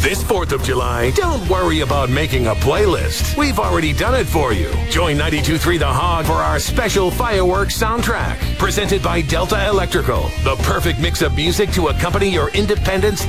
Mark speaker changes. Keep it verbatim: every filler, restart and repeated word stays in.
Speaker 1: This fourth of July, don't worry about making a playlist. We've already done it for you. Join ninety-two point three The Hog for our special fireworks soundtrack. Presented by Delta Electrical. The perfect mix of music to accompany your Independence